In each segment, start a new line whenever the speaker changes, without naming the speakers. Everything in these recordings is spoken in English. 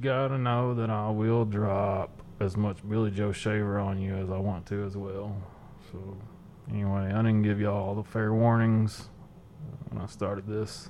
gotta know that I will drop as much Billy Joe Shaver on you as I want to as well. So, anyway, I didn't give y'all all the fair warnings when I started this.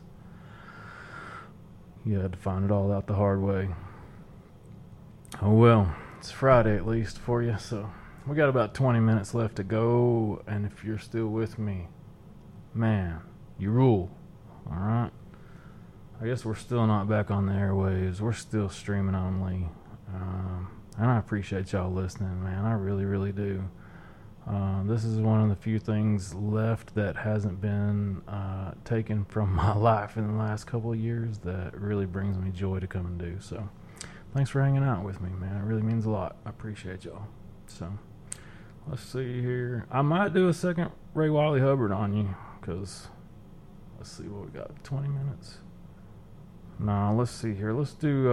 You had to find it all out the hard way. Oh well, it's Friday at least for you, so we got about 20 minutes left to go, and if you're still with me, man, you rule. Alright? I guess we're still not back on the airwaves. We're still streaming only. And I appreciate y'all listening, man. I really, really do. This is one of the few things left that hasn't been taken from my life in the last couple of years that really brings me joy to come and do. So, thanks for hanging out with me, man. It really means a lot. I appreciate y'all. So, let's see here. I might do a second Ray Wiley Hubbard on you, because let's see what we got. 20 minutes? No, let's see here. Let's do,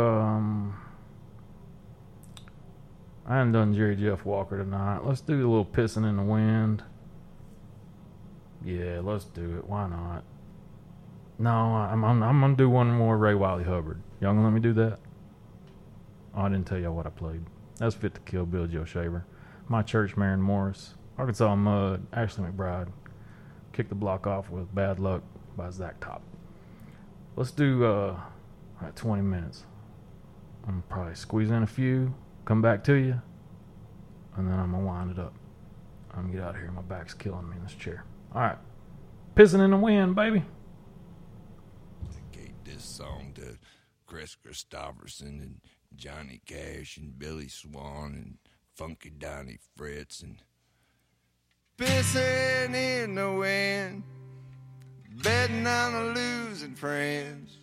I haven't done Jerry Jeff Walker tonight. Let's do a little Pissing in the Wind. Yeah, let's do it. Why not? No, I'm going to do one more Ray Wiley Hubbard. Y'all gonna let me do that? Oh, I didn't tell y'all what I played. That's Fit to Kill, Billy Joe Shaver. My Church, Maren Morris. Arkansas Mud, Ashley McBride. Kick the Block Off with Bad Luck by Zach Top. Let's do 20 minutes. I'm going to probably squeeze in a few, come back to you, and then I'm going to wind it up. I'm going to get out of here. My back's killing me in this chair. All right. Pissing in the Wind, baby.
Dedicate this song to Chris Christopherson and Johnny Cash and Billy Swan and Funky Donnie Fritz and pissing in the wind, betting on a losing friends.